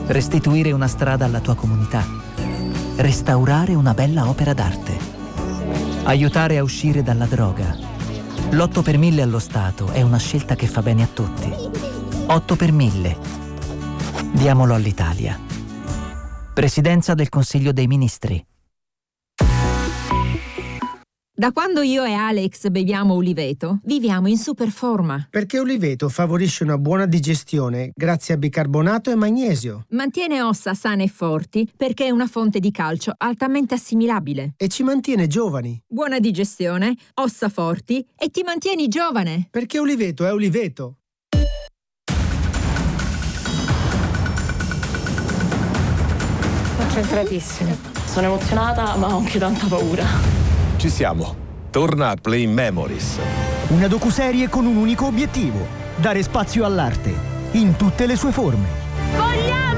restituire una strada alla tua comunità, restaurare una bella opera d'arte, aiutare a uscire dalla droga. L'8 per 1000 allo Stato è una scelta che fa bene a tutti. 8 per 1000. Diamolo all'Italia. Presidenza del Consiglio dei Ministri. Da quando io e Alex beviamo Uliveto, viviamo in super forma. Perché Uliveto favorisce una buona digestione grazie a bicarbonato e magnesio. Mantiene ossa sane e forti perché è una fonte di calcio altamente assimilabile. E ci mantiene giovani. Buona digestione, ossa forti e ti mantieni giovane. Perché Uliveto è Uliveto. Concentratissimo. Sono emozionata ma ho anche tanta paura. Ci siamo. Torna a Play Memories. Una docuserie con un unico obiettivo: dare spazio all'arte, in tutte le sue forme. Vogliamo